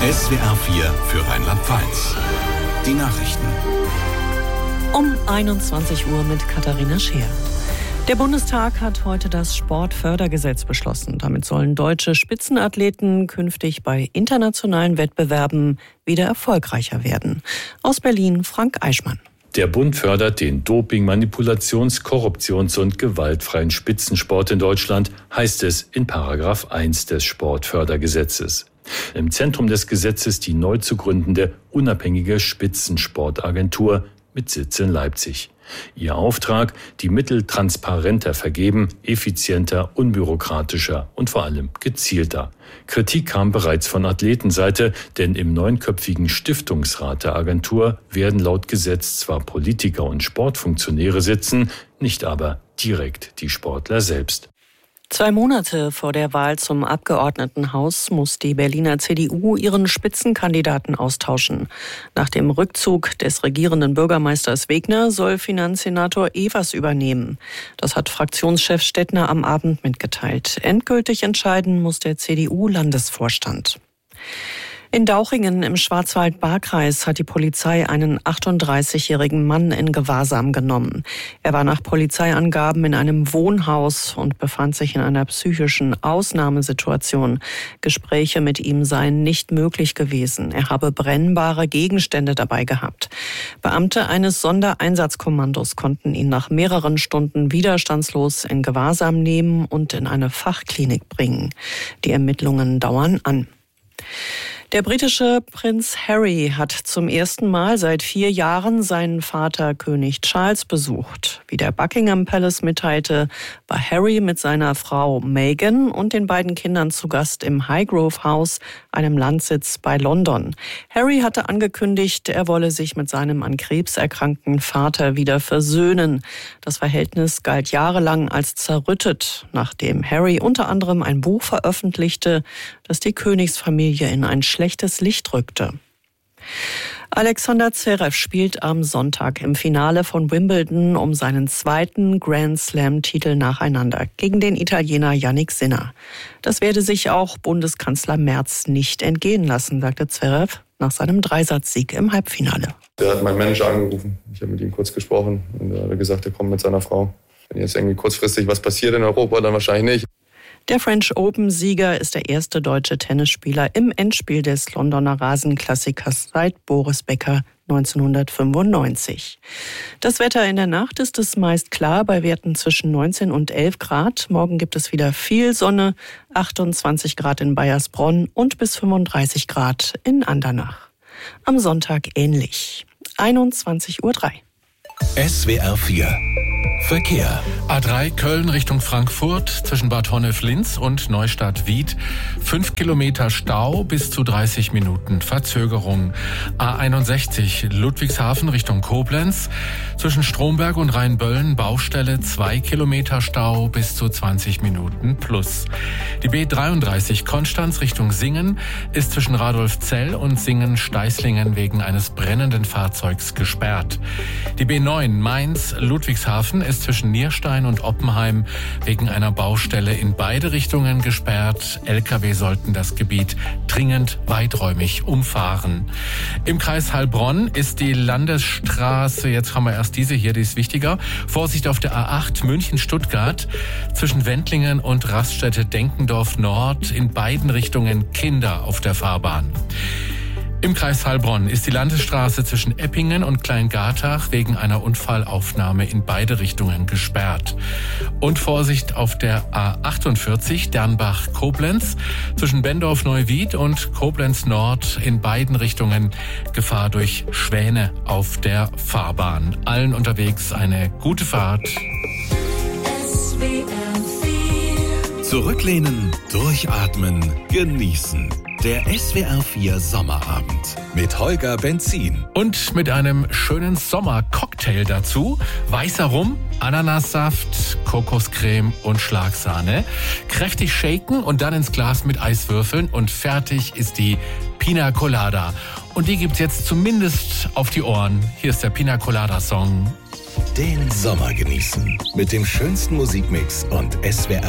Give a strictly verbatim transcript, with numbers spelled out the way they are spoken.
S W R vier für Rheinland-Pfalz. Die Nachrichten. Um einundzwanzig Uhr mit Katharina Scheer. Der Bundestag hat heute das Sportfördergesetz beschlossen. Damit sollen deutsche Spitzenathleten künftig bei internationalen Wettbewerben wieder erfolgreicher werden. Aus Berlin Frank Eichmann. Der Bund fördert den Doping-, Manipulations-, Korruptions- und gewaltfreien Spitzensport in Deutschland, heißt es in Paragraph eins des Sportfördergesetzes. Im Zentrum des Gesetzes die neu zu gründende unabhängige Spitzensportagentur mit Sitz in Leipzig. Ihr Auftrag, die Mittel transparenter vergeben, effizienter, unbürokratischer und vor allem gezielter. Kritik kam bereits von Athletenseite, denn im neunköpfigen Stiftungsrat der Agentur werden laut Gesetz zwar Politiker und Sportfunktionäre sitzen, nicht aber direkt die Sportler selbst. Zwei Monate vor der Wahl zum Abgeordnetenhaus muss die Berliner C D U ihren Spitzenkandidaten austauschen. Nach dem Rückzug des regierenden Bürgermeisters Wegner soll Finanzsenator Evers übernehmen. Das hat Fraktionschef Stettner am Abend mitgeteilt. Endgültig entscheiden muss der C D U-Landesvorstand. In Dauchingen im Schwarzwald-Baar-Kreis hat die Polizei einen achtunddreißigjährigen Mann in Gewahrsam genommen. Er war nach Polizeiangaben in einem Wohnhaus und befand sich in einer psychischen Ausnahmesituation. Gespräche mit ihm seien nicht möglich gewesen. Er habe brennbare Gegenstände dabei gehabt. Beamte eines Sondereinsatzkommandos konnten ihn nach mehreren Stunden widerstandslos in Gewahrsam nehmen und in eine Fachklinik bringen. Die Ermittlungen dauern an. Der britische Prinz Harry hat zum ersten Mal seit vier Jahren seinen Vater König Charles besucht. Wie der Buckingham Palace mitteilte, war Harry mit seiner Frau Meghan und den beiden Kindern zu Gast im Highgrove House, einem Landsitz bei London. Harry hatte angekündigt, er wolle sich mit seinem an Krebs erkrankten Vater wieder versöhnen. Das Verhältnis galt jahrelang als zerrüttet, nachdem Harry unter anderem ein Buch veröffentlichte, das die Königsfamilie in ein schlechtes Licht rückte. Alexander Zverev spielt am Sonntag im Finale von Wimbledon um seinen zweiten Grand Slam-Titel nacheinander gegen den Italiener Jannik Sinner. Das werde sich auch Bundeskanzler Merz nicht entgehen lassen, sagte Zverev nach seinem Dreisatzsieg im Halbfinale. Der hat meinen Manager angerufen. Ich habe mit ihm kurz gesprochen und er hat gesagt, er kommt mit seiner Frau. Wenn jetzt irgendwie kurzfristig was passiert in Europa, dann wahrscheinlich nicht. Der French Open-Sieger ist der erste deutsche Tennisspieler im Endspiel des Londoner Rasenklassikers seit Boris Becker neunzehnhundertfünfundneunzig. Das Wetter in der Nacht ist es meist klar bei Werten zwischen neunzehn und elf Grad. Morgen gibt es wieder viel Sonne, achtundzwanzig Grad in Baiersbronn und bis fünfunddreißig Grad in Andernach. Am Sonntag ähnlich. einundzwanzig Uhr drei. S W R vier Verkehr. A drei Köln Richtung Frankfurt zwischen Bad Honnef-Linz und Neustadt-Wied. Fünf Kilometer Stau bis zu dreißig Minuten Verzögerung. A einundsechzig Ludwigshafen Richtung Koblenz. Zwischen Stromberg und Rheinböllen Baustelle. Zwei Kilometer Stau bis zu zwanzig Minuten plus. Die B dreiunddreißig Konstanz Richtung Singen ist zwischen Radolfzell und Singen-Steißlingen wegen eines brennenden Fahrzeugs gesperrt. Die B neun Mainz Ludwigshafen ist zwischen Nierstein und Oppenheim wegen einer Baustelle in beide Richtungen gesperrt. L K W sollten das Gebiet dringend weiträumig umfahren. Im Kreis Heilbronn ist die Landesstraße, jetzt haben wir erst diese hier, die ist wichtiger. Vorsicht auf der A acht München-Stuttgart zwischen Wendlingen und Raststätte Denkendorf Nord in beiden Richtungen Kinder auf der Fahrbahn. Im Kreis Heilbronn ist die Landesstraße zwischen Eppingen und Kleingartach wegen einer Unfallaufnahme in beide Richtungen gesperrt. Und Vorsicht auf der A achtundvierzig Dernbach-Koblenz zwischen Bendorf-Neuwied und Koblenz-Nord in beiden Richtungen Gefahr durch Schwäne auf der Fahrbahn. Allen unterwegs eine gute Fahrt. Zurücklehnen, durchatmen, genießen. Der S W R vier Sommerabend mit Holger Benzin. Und mit einem schönen Sommercocktail dazu. Weißer Rum, Ananassaft, Kokoscreme und Schlagsahne. Kräftig shaken und dann ins Glas mit Eiswürfeln. Und fertig ist die Pina Colada. Und die gibt's jetzt zumindest auf die Ohren. Hier ist der Pina Colada Song. Den Sommer genießen mit dem schönsten Musikmix und S W R